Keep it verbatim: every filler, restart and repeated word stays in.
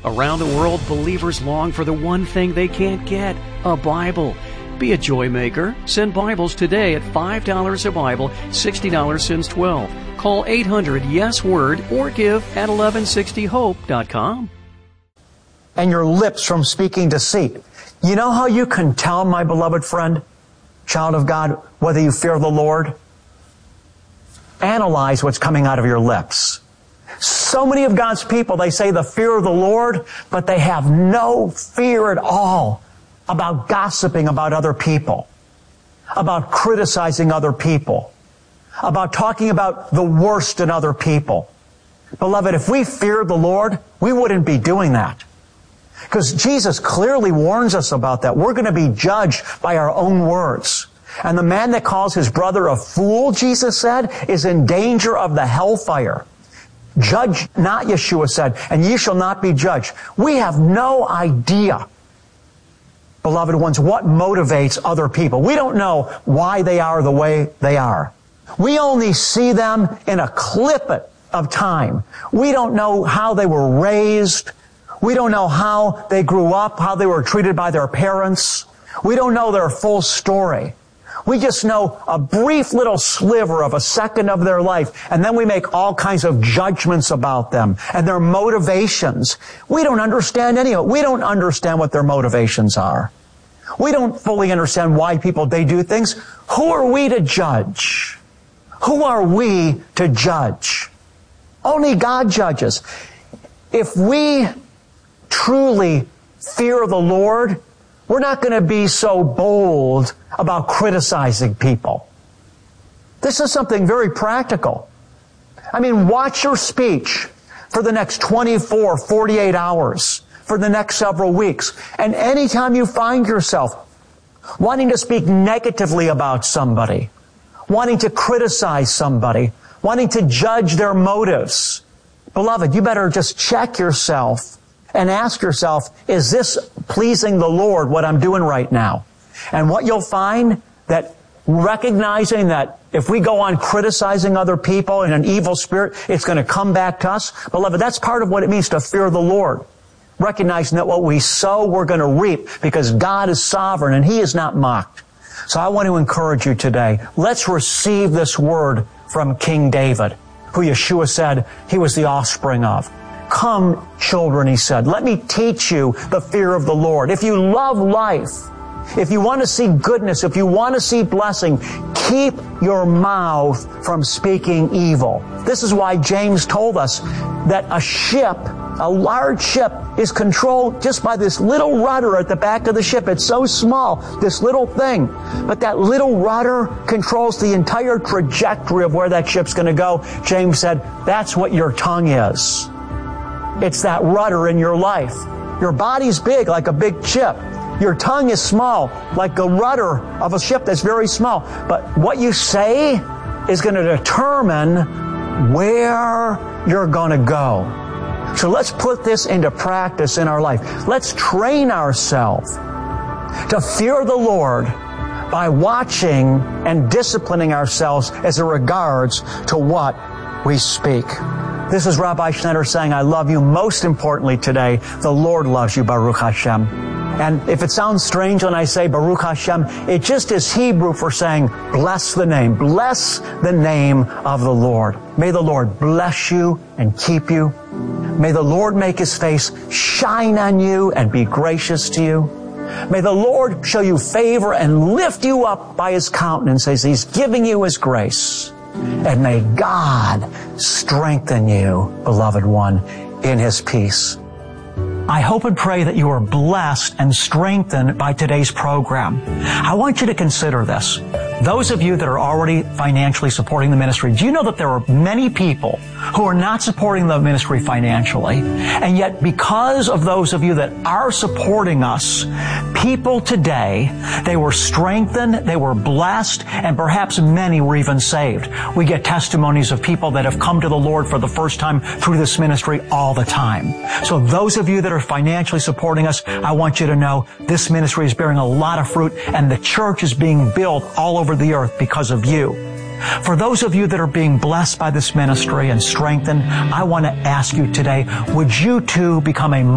Around the world, believers long for the one thing they can't get, a Bible. Be a joy maker. Send Bibles today at five dollars a Bible, sixty dollars since twelve. Call eight hundred yes word or give at eleven sixty hope dot com. And your lips from speaking deceit. You know how you can tell, my beloved friend, child of God, whether you fear the Lord? Analyze what's coming out of your lips. So many of God's people, they say the fear of the Lord, but they have no fear at all about gossiping about other people, about criticizing other people, about talking about the worst in other people. Beloved, if we feared the Lord, we wouldn't be doing that. Because Jesus clearly warns us about that. We're going to be judged by our own words. And the man that calls his brother a fool, Jesus said, is in danger of the hellfire. Judge not, Yeshua said, and ye shall not be judged. We have no idea, beloved ones, what motivates other people. We don't know why they are the way they are. We only see them in a clip of time. We don't know how they were raised. We don't know how they grew up, how they were treated by their parents. We don't know their full story. We just know a brief little sliver of a second of their life, and then we make all kinds of judgments about them and their motivations. We don't understand any of it. We don't understand what their motivations are. We don't fully understand why people, they do things. Who are we to judge? Who are we to judge? Only God judges. If we truly fear the Lord, we're not going to be so bold about criticizing people. This is something very practical. I mean, watch your speech for the next twenty-four, forty-eight hours, for the next several weeks. And anytime you find yourself wanting to speak negatively about somebody, wanting to criticize somebody, wanting to judge their motives, beloved, you better just check yourself and ask yourself, is this pleasing the Lord, what I'm doing right now? And what you'll find, that recognizing that if we go on criticizing other people in an evil spirit, it's going to come back to us. Beloved, that's part of what it means to fear the Lord. Recognizing that what we sow, we're going to reap, because God is sovereign and He is not mocked. So I want to encourage you today, let's receive this word from King David, who Yeshua said he was the offspring of. Come, children, he said, let me teach you the fear of the Lord. If you love life, if you want to see goodness, if you want to see blessing, keep your mouth from speaking evil. This is why James told us that a ship, a large ship, is controlled just by this little rudder at the back of the ship. It's so small, this little thing. But that little rudder controls the entire trajectory of where that ship's going to go. James said, that's what your tongue is. It's that rudder in your life. Your body's big, like a big ship. Your tongue is small, like the rudder of a ship that's very small. But what you say is going to determine where you're going to go. So let's put this into practice in our life. Let's train ourselves to fear the Lord by watching and disciplining ourselves as it regards to what we speak. This is Rabbi Schneider saying, I love you. Most importantly today, the Lord loves you, Baruch Hashem. And if it sounds strange when I say Baruch Hashem, it just is Hebrew for saying, bless the name. Bless the name of the Lord. May the Lord bless you and keep you. May the Lord make His face shine on you and be gracious to you. May the Lord show you favor and lift you up by His countenance as He's giving you His grace. And may God strengthen you, beloved one, in His peace. I hope and pray that you are blessed and strengthened by today's program. I want you to consider this. Those of you that are already financially supporting the ministry, do you know that there are many people who are not supporting the ministry financially? And yet, because of those of you that are supporting us, people today, they were strengthened, they were blessed, and perhaps many were even saved. We get testimonies of people that have come to the Lord for the first time through this ministry all the time. So those of you that are financially supporting us, I want you to know this ministry is bearing a lot of fruit, and the church is being built all over the earth because of you. For those of you that are being blessed by this ministry and strengthened, I want to ask you today, would you too become a